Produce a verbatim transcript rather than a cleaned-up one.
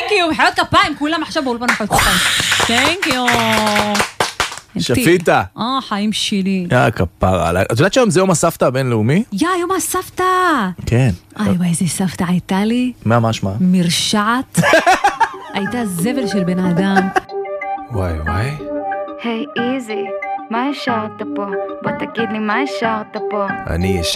יו, מחיאות כפיים, כולם עכשיו באולפן מחיאות כפיים. תנק יו. שפיטה. אה, חיים שלי. יא, כפרה עליי. את יודעת שהיום זה יום הסבתא הבינלאומי? יא, יום הסבתא. כן. איי, וואי, איזה סבתא הייתה לי. מה, מה, שמה? מרשעת. הייתה זבל של בן אדם. וואי, וואי. היי, איזי, מה השארת פה? בוא תגיד לי מה השארת פה. אני